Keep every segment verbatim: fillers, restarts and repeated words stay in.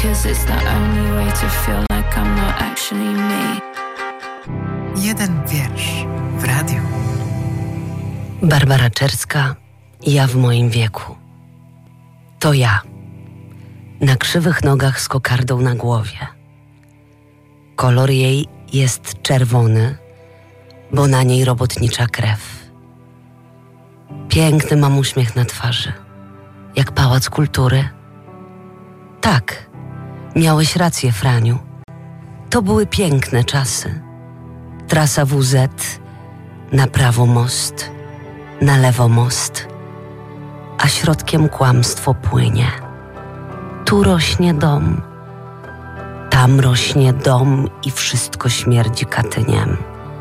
Cause it's the only way to feel like I'm not actually me. Jeden wiersz w radiu. Barbara Czerska, ja w moim wieku. To ja. Na krzywych nogach z kokardą na głowie. Kolor jej jest czerwony, bo na niej robotnicza krew. Piękny mam uśmiech na twarzy, jak pałac kultury. Tak, miałeś rację, Franiu. To były piękne czasy. Trasa W Z, na prawo most, na lewo most, a środkiem kłamstwo płynie. Tu rośnie dom, tam rośnie dom i wszystko śmierdzi Katyniem.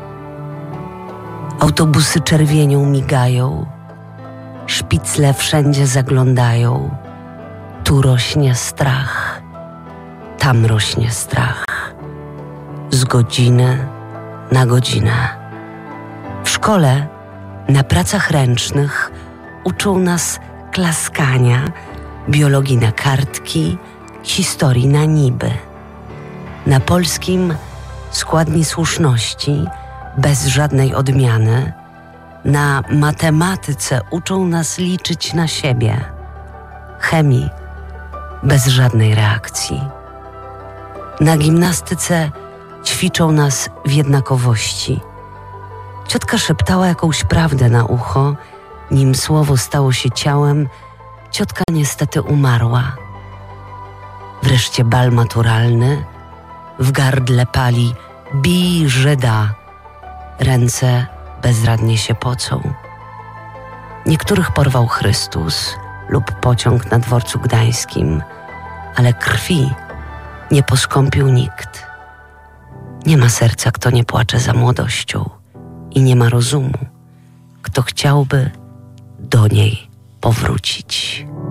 Autobusy czerwienią migają, szpicle wszędzie zaglądają. Tu rośnie strach, tam rośnie strach. Z godziny na godzinę. W szkole, na pracach ręcznych uczą nas klaskania, biologii na kartki, historii na niby. Na polskim składni słuszności, bez żadnej odmiany. Na matematyce uczą nas liczyć na siebie. Chemii, bez żadnej reakcji. Na gimnastyce ćwiczą nas w jednakowości. Ciotka szeptała jakąś prawdę na ucho, nim słowo stało się ciałem, ciotka niestety umarła. Wreszcie bal maturalny, w gardle pali bij Żyda. Ręce bezradnie się pocą. Niektórych porwał Chrystus lub pociąg na dworcu gdańskim, ale krwi nie poskąpił nikt. Nie ma serca, kto nie płacze za młodością i nie ma rozumu, kto chciałby do niej powrócić.